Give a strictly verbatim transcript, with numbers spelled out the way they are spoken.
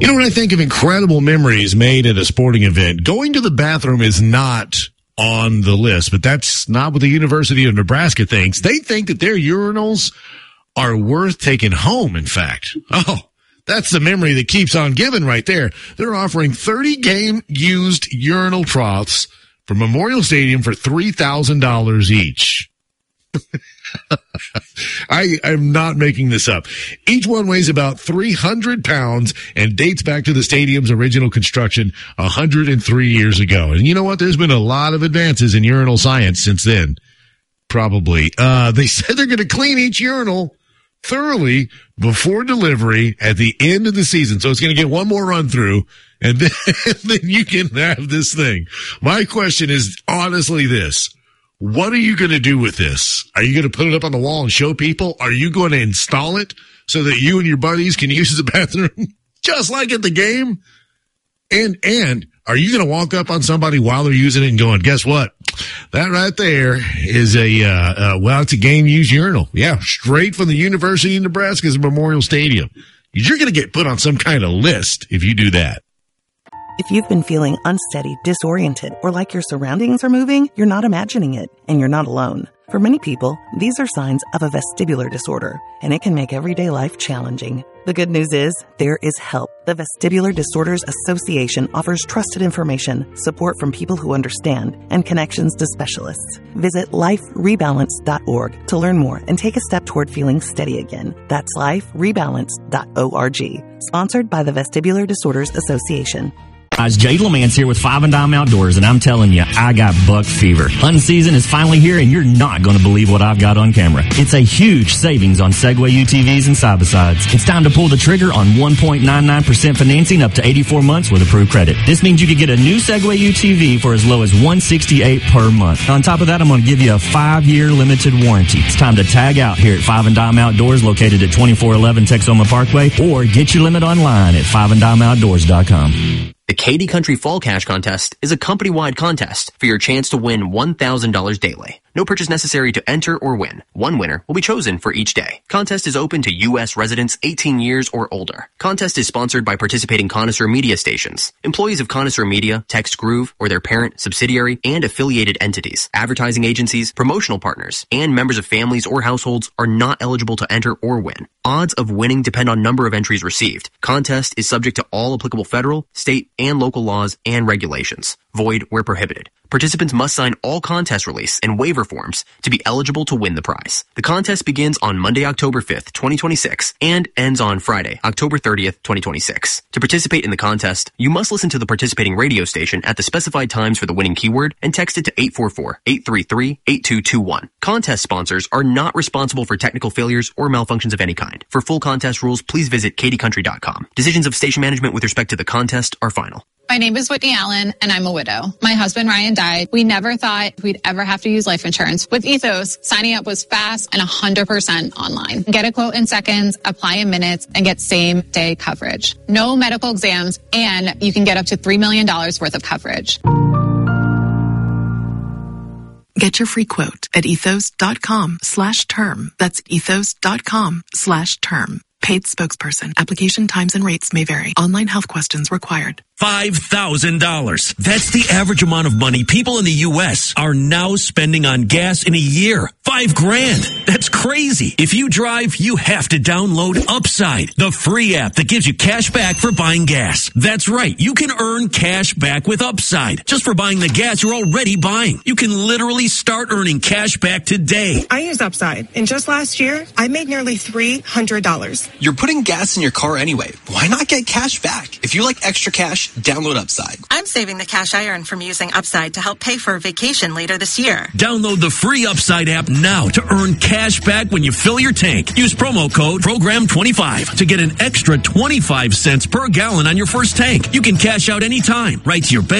You know, when I think of incredible memories made at a sporting event, going to the bathroom is not on the list, but that's not what the University of Nebraska thinks. They think that their urinals are worth taking home, in fact. Oh, that's the memory that keeps on giving right there. They're offering thirty game-used urinal troughs for Memorial Stadium for three thousand dollars each. I am not making this up. Each one weighs about three hundred pounds and dates back to the stadium's original construction one hundred three years ago. And you know what? There's been a lot of advances in urinal science since then. Probably. Uh, they said they're going to clean each urinal thoroughly before delivery at the end of the season. So it's going to get one more run through, and then, then you can have this thing. My question is honestly this. What are you going to do with this? Are you going to put it up on the wall and show people? Are you going to install it so that you and your buddies can use the bathroom just like at the game? And, and are you going to walk up on somebody while they're using it and going, guess what? That right there is a, uh, uh, well, it's a game used urinal. Yeah. Straight from the University of Nebraska's Memorial Stadium. You're going to get put on some kind of list if you do that. If you've been feeling unsteady, disoriented, or like your surroundings are moving, you're not imagining it, and you're not alone. For many people, these are signs of a vestibular disorder, and it can make everyday life challenging. The good news is, there is help. The Vestibular Disorders Association offers trusted information, support from people who understand, and connections to specialists. Visit life rebalance dot org to learn more and take a step toward feeling steady again. That's life rebalance dot org. Sponsored by the Vestibular Disorders Association. Guys, Jade Lamance here with Five and Dime Outdoors, and I'm telling you, I got buck fever. Hunting season is finally here, and you're not going to believe what I've got on camera. It's a huge savings on Segway U T Vs and side-by-sides. It's time to pull the trigger on one point nine nine percent financing up to eighty-four months with approved credit. This means you could get a new Segway U T V for as low as one hundred sixty-eight dollars per month. On top of that, I'm going to give you a five-year limited warranty. It's time to tag out here at Five and Dime Outdoors, located at twenty-four eleven Texoma Parkway, or get your limit online at five and dime outdoors dot com. The Katy Country Fall Cash Contest is a company-wide contest for your chance to win one thousand dollars daily. No purchase necessary to enter or win. One winner will be chosen for each day. Contest is open to U S residents eighteen years or older. Contest is sponsored by participating Connoisseur Media stations. Employees of Connoisseur Media, Text Groove, or their parent, subsidiary, and affiliated entities, advertising agencies, promotional partners, and members of families or households are not eligible to enter or win. Odds of winning depend on number of entries received. Contest is subject to all applicable federal, state, and local laws and regulations. Void where prohibited. Participants must sign all contest release and waiver forms to be eligible to win the prize. The contest begins on Monday, October fifth, twenty twenty-six, and ends on Friday, October thirtieth, twenty twenty-six. To participate in the contest, you must listen to the participating radio station at the specified times for the winning keyword and text it to eight four four, eight three three, eight two two one. Contest sponsors are not responsible for technical failures or malfunctions of any kind. For full contest rules, please visit katy country dot com. Decisions of station management with respect to the contest are final. My name is Whitney Allen, and I'm a widow. My husband, Ryan, died. We never thought we'd ever have to use life insurance. With Ethos, signing up was fast and one hundred percent online. Get a quote in seconds, apply in minutes, and get same-day coverage. No medical exams, and you can get up to three million dollars worth of coverage. Get your free quote at ethos.com slash term. That's ethos.com slash term. Paid spokesperson. Application times and rates may vary. Online health questions required. five thousand dollars. That's the average amount of money people in the U S are now spending on gas in a year. Five grand. That's crazy. If you drive, you have to download Upside, the free app that gives you cash back for buying gas. That's right. You can earn cash back with Upside just for buying the gas you're already buying. You can literally start earning cash back today. I use Upside, and just last year, I made nearly three hundred dollars. You're putting gas in your car anyway. Why not get cash back? If you like extra cash, download Upside. I'm saving the cash I earn from using Upside to help pay for a vacation later this year. Download the free Upside app now to earn cash back when you fill your tank. Use promo code program twenty-five to get an extra twenty-five cents per gallon on your first tank. You can cash out anytime. Right to your bank.